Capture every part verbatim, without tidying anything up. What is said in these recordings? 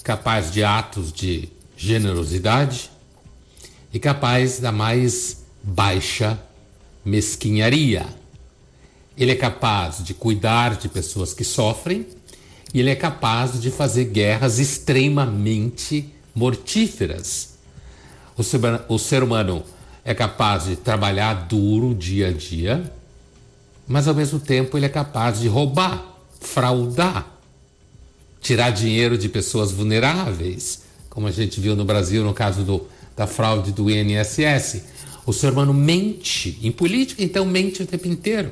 capaz de atos de generosidade e capaz da mais baixa mesquinharia. Ele é capaz de cuidar de pessoas que sofrem e ele é capaz de fazer guerras extremamente mortíferas. O ser, o ser humano é capaz de trabalhar duro dia a dia, mas ao mesmo tempo ele é capaz de roubar, fraudar, tirar dinheiro de pessoas vulneráveis, como a gente viu no Brasil no caso do, da fraude do I N S S. O ser humano mente, em política então mente o tempo inteiro.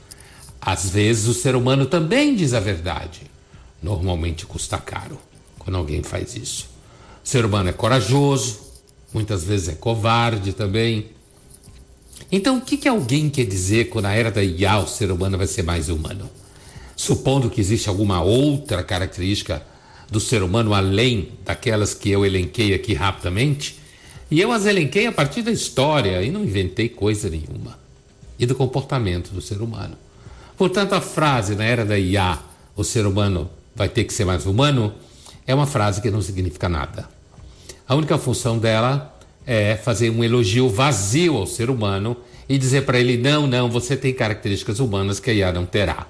Às vezes o ser humano também diz a verdade. Normalmente custa caro quando alguém faz isso. O ser humano é corajoso, muitas vezes é covarde também. Então o que, que alguém quer dizer quando na era da I A o ser humano vai ser mais humano? Supondo que existe alguma outra característica do ser humano além daquelas que eu elenquei aqui rapidamente, e eu as elenquei a partir da história e não inventei coisa nenhuma, e do comportamento do ser humano. Portanto, a frase na era da I A, o ser humano vai ter que ser mais humano, é uma frase que não significa nada. A única função dela é fazer um elogio vazio ao ser humano e dizer para ele, não, não, você tem características humanas que a I A não terá.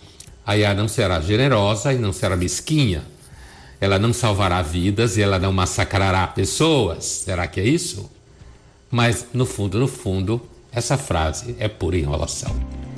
A I A não será generosa e não será mesquinha. Ela não salvará vidas e ela não massacrará pessoas. Será que é isso? Mas, no fundo, no fundo, essa frase é pura enrolação.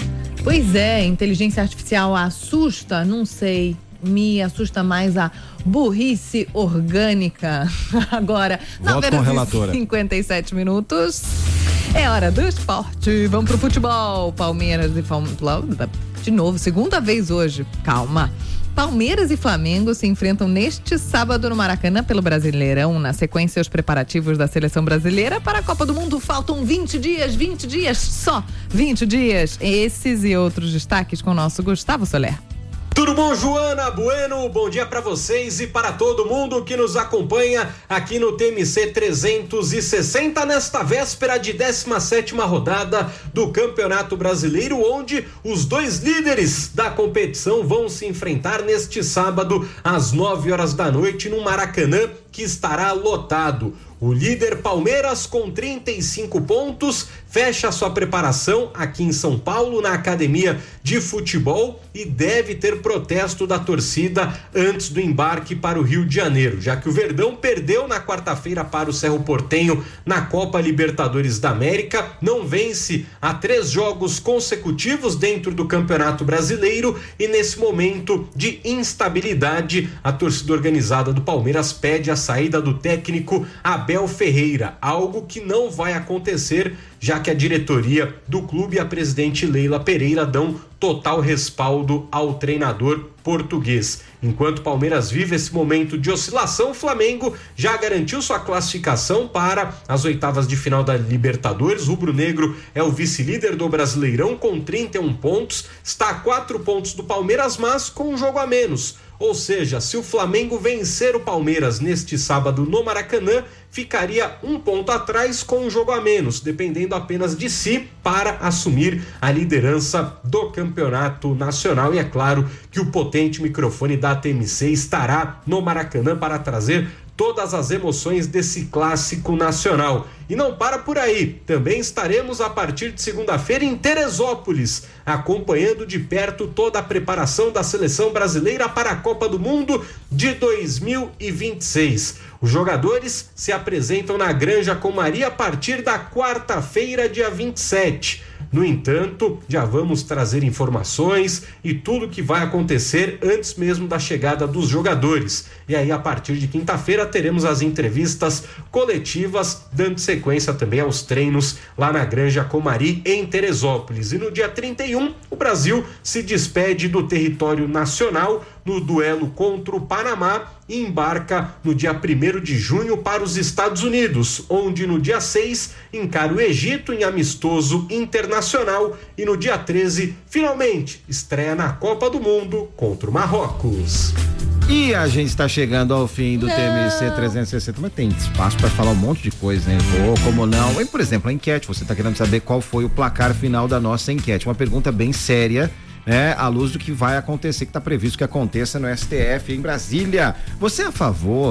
Pois é, inteligência artificial assusta, não sei, me assusta mais a burrice orgânica. Agora, nove horas e cinquenta e sete minutos, é hora do esporte, vamos pro futebol. Palmeiras e Flamengo, de novo, segunda vez hoje, calma. Palmeiras e Flamengo se enfrentam neste sábado no Maracanã pelo Brasileirão. Na sequência, os preparativos da seleção brasileira para a Copa do Mundo. Faltam vinte dias, vinte dias, só vinte dias. Esses e outros destaques com o nosso Gustavo Soler. Tudo bom, Joana Bueno? Bom dia para vocês e para todo mundo que nos acompanha aqui no T M C trezentos e sessenta nesta véspera de décima sétima rodada do Campeonato Brasileiro, onde os dois líderes da competição vão se enfrentar neste sábado às nove horas da noite no Maracanã, que estará lotado. O líder Palmeiras, com trinta e cinco pontos, fecha sua preparação aqui em São Paulo, na academia de futebol, e deve ter protesto da torcida antes do embarque para o Rio de Janeiro, já que o Verdão perdeu na quarta-feira para o Cerro Porteño na Copa Libertadores da América, não vence há três jogos consecutivos dentro do Campeonato Brasileiro, e nesse momento de instabilidade, a torcida organizada do Palmeiras pede a saída do técnico Abel Ferreira, algo que não vai acontecer, já que a diretoria do clube e a presidente Leila Pereira dão total respaldo ao treinador português. Enquanto o Palmeiras vive esse momento de oscilação, o Flamengo já garantiu sua classificação para as oitavas de final da Libertadores. O rubro-negro é o vice-líder do Brasileirão com trinta e um pontos, está a quatro pontos do Palmeiras, mas com um jogo a menos. Ou seja, se o Flamengo vencer o Palmeiras neste sábado no Maracanã, ficaria um ponto atrás com um jogo a menos, dependendo apenas de si para assumir a liderança do campeonato nacional. E é claro que o potente microfone da T M C estará no Maracanã para trazer todas as emoções desse clássico nacional. E não para por aí, também estaremos a partir de segunda-feira em Teresópolis, acompanhando de perto toda a preparação da seleção brasileira para a Copa do Mundo de dois mil e vinte e seis. Os jogadores se apresentam na Granja Comari a partir da quarta-feira, dia vinte e sete. No entanto, já vamos trazer informações e tudo que vai acontecer antes mesmo da chegada dos jogadores. E aí, a partir de quinta-feira, teremos as entrevistas coletivas, dando sequência também aos treinos lá na Granja Comari, em Teresópolis. E no dia trinta e um, o Brasil se despede do território nacional no duelo contra o Panamá e embarca no dia primeiro de junho para os Estados Unidos, onde no dia seis encara o Egito em amistoso internacional e no dia treze, finalmente, estreia na Copa do Mundo contra o Marrocos. E a gente está chegando ao fim do não. T M C trezentos e sessenta, mas tem espaço para falar um monte de coisa, né? Ou como não? E, por exemplo, a enquete, você está querendo saber qual foi o placar final da nossa enquete, uma pergunta bem séria, né, à luz do que vai acontecer, que está previsto que aconteça no S T F em Brasília. Você é a favor